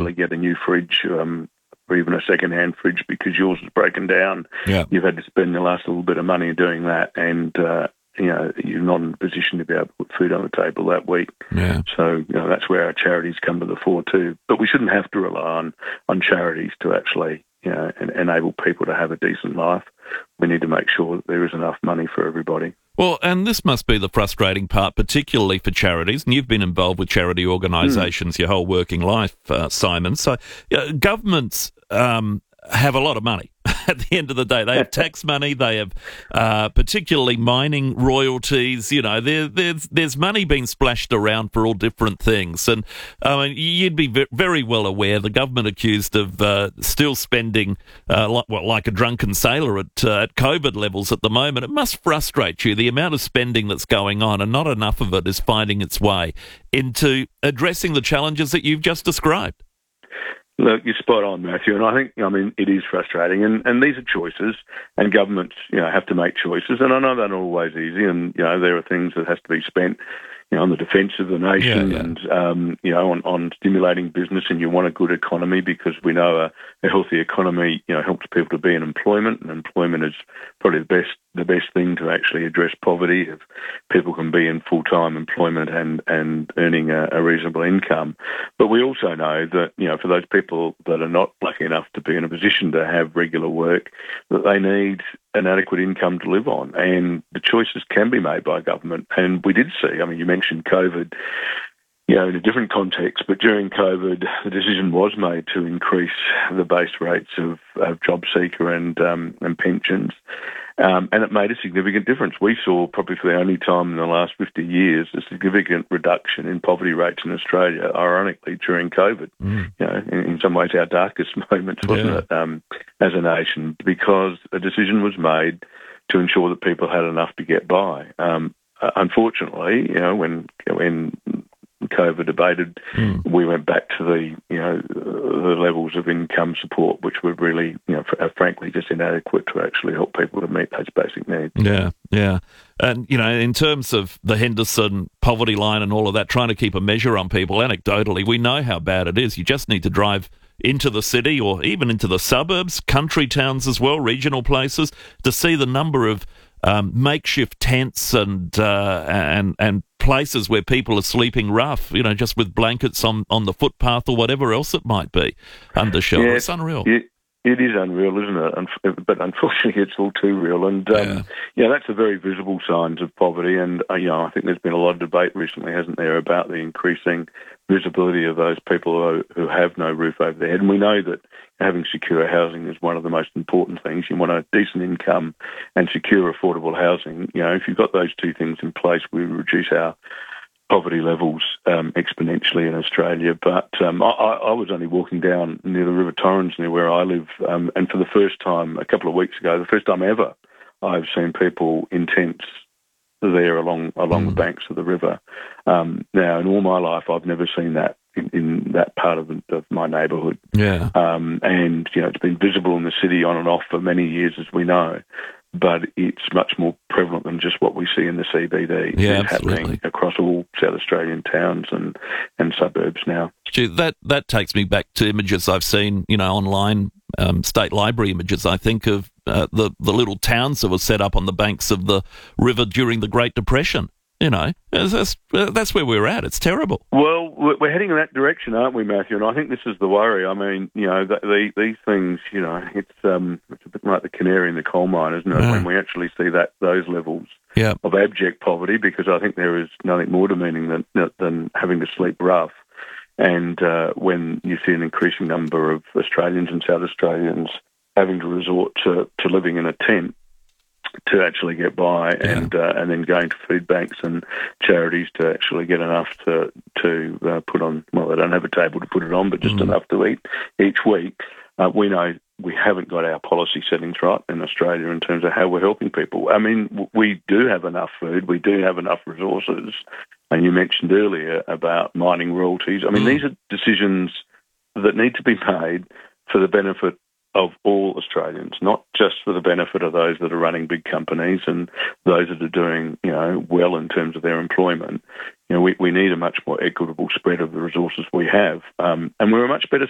actually get a new fridge or even a second-hand fridge because yours is broken down. Yeah. You've had to spend the last little bit of money doing that, and you're not in a position to be able to put food on the table that week. Yeah. So that's where our charities come to the fore too. But we shouldn't have to rely on charities to actually enable people to have a decent life. We need to make sure that there is enough money for everybody. Well, and this must be the frustrating part, particularly for charities, and you've been involved with charity organisations your whole working life, Simon. So governments have a lot of money. At the end of the day, they have tax money. They have particularly mining royalties. There's money being splashed around for all different things. And you'd be very well aware the government accused of still spending like a drunken sailor at COVID levels at the moment. It must frustrate you, the amount of spending that's going on, and not enough of it is finding its way into addressing the challenges that you've just described. Look, you're spot on, Matthew, and I think, it is frustrating, and these are choices, and governments, have to make choices, and I know they're not always easy, and, there are things that has to be spent, on the defence of the nation and, on stimulating business, and you want a good economy because we know a healthy economy, helps people to be in employment, and employment is probably the best thing to actually address poverty if people can be in full-time employment and earning a reasonable income. But we also know that, for those people that are not lucky enough to be in a position to have regular work, that they need an adequate income to live on. And the choices can be made by government. And we did see, you mentioned COVID, in a different context, but during COVID, the decision was made to increase the base rates of job seeker and pensions. And it made a significant difference. We saw, probably for the only time in the last 50 years, a significant reduction in poverty rates in Australia, ironically, during COVID. In some ways our darkest moments, wasn't it, as a nation, because a decision was made to ensure that people had enough to get by. Unfortunately, when COVID abated, we went back to the levels of income support, which were really, frankly, just inadequate to actually help people to meet those basic needs. Yeah. And, in terms of the Henderson poverty line and all of that, trying to keep a measure on people, anecdotally, we know how bad it is. You just need to drive into the city or even into the suburbs, country towns as well, regional places, to see the number of makeshift tents and places where people are sleeping rough, just with blankets on the footpath or whatever else it might be under shelter. Yeah, it's unreal. It is unreal, isn't it? But unfortunately, it's all too real. And, that's a very visible signs of poverty. And, I think there's been a lot of debate recently, hasn't there, about the increasing visibility of those people who have no roof over their head. And we know that having secure housing is one of the most important things. You want a decent income and secure, affordable housing. If you've got those two things in place, we reduce our poverty levels exponentially in Australia. But I was only walking down near the River Torrens, near where I live, and for the first time, a couple of weeks ago, the first time ever, I've seen people in tents there along the banks of the river. Now, in all my life, I've never seen that in that part of my neighbourhood. Yeah. And, it's been visible in the city on and off for many years, as we know. But it's much more prevalent than just what we see in the CBD. Yeah, it's happening across all South Australian towns and suburbs now. Gee, that takes me back to images I've seen, online, state library images, I think, of the little towns that were set up on the banks of the river during the Great Depression. That's where we're at. It's terrible. Well, we're heading in that direction, aren't we, Matthew? And I think this is the worry. These things, it's a bit like the canary in the coal mine, isn't it? Yeah. When we actually see those levels of abject poverty, because I think there is nothing more demeaning than having to sleep rough. And when you see an increasing number of Australians and South Australians having to resort to living in a tent to actually get by, and then going to food banks and charities to actually get enough to put on. Well, they don't have a table to put it on, but just enough to eat each week. We know we haven't got our policy settings right in Australia in terms of how we're helping people. We do have enough food, we do have enough resources, and you mentioned earlier about mining royalties. These are decisions that need to be made for the benefit of all Australians, not just for the benefit of those that are running big companies and those that are doing, well in terms of their employment. We need a much more equitable spread of the resources we have, and we're a much better